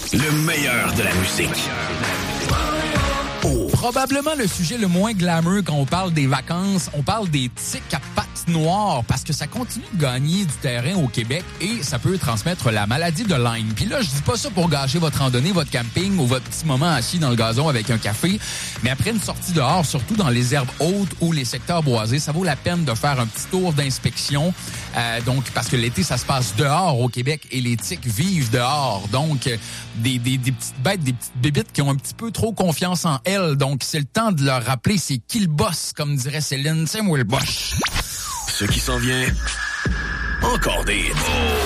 Le meilleur de la musique. Probablement le sujet le moins glamour quand on parle des vacances, on parle des tiques à pattes noires parce que ça continue de gagner du terrain au Québec et ça peut transmettre la maladie de Lyme. Puis là, je dis pas ça pour gâcher votre randonnée, votre camping ou votre petit moment assis dans le gazon avec un café, mais après une sortie dehors, surtout dans les herbes hautes ou les secteurs boisés, ça vaut la peine de faire un petit tour d'inspection. Donc, parce que l'été, ça se passe dehors au Québec et les tiques vivent dehors. Donc, des petites bêtes, des petites bébites qui ont un petit peu trop confiance en elles. Donc, c'est le temps de leur rappeler c'est qui le boss, comme dirait Céline. C'est moi le boss. Ce qui s'en vient, encore des hits.